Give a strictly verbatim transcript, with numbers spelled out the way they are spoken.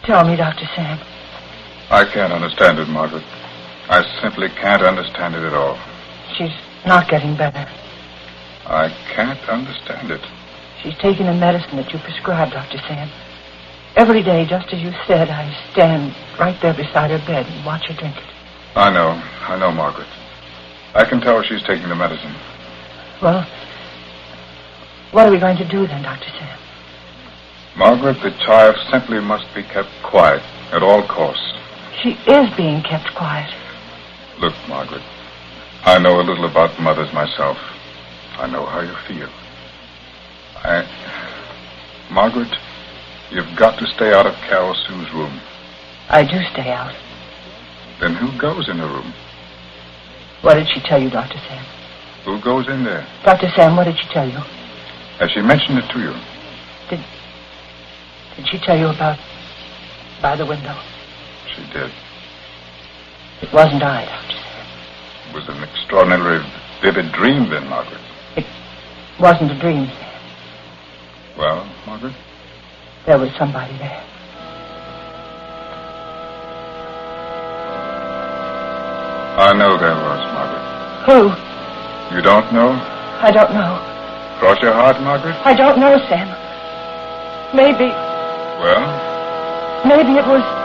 Tell me, Doctor Sam. I can't understand it, Margaret. I simply can't understand it at all. She's not getting better. I can't understand it. She's taking the medicine that you prescribed, Doctor Sam. Every day, just as you said, I stand right there beside her bed and watch her drink it. I know. I know, Margaret. I can tell she's taking the medicine. Well, what are we going to do then, Doctor Sam? Margaret, the child simply must be kept quiet at all costs. She is being kept quiet. Look, Margaret, I know a little about mothers myself. I know how you feel. I... Margaret, you've got to stay out of Carol Sue's room. I do stay out. Then who goes in her room? What did she tell you, Doctor Sam? Who goes in there? Doctor Sam, what did she tell you? Has she mentioned it to you? Did... Did she tell you about... by the window? She did. It wasn't I, Doctor Sam. It was an extraordinarily vivid dream then, Margaret. It wasn't a dream, Sam. Well, Margaret? There was somebody there. I know there was, Margaret. Who? You don't know? I don't know. Cross your heart, Margaret? I don't know, Sam. Maybe... Well? Maybe it was...